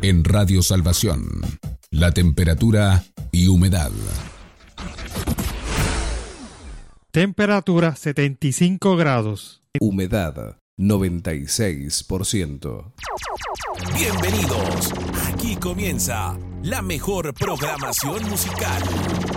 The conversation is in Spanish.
En Radio Salvación, la temperatura y humedad. Temperatura 75 grados. Humedad 96%. Bienvenidos. Aquí comienza la mejor programación musical.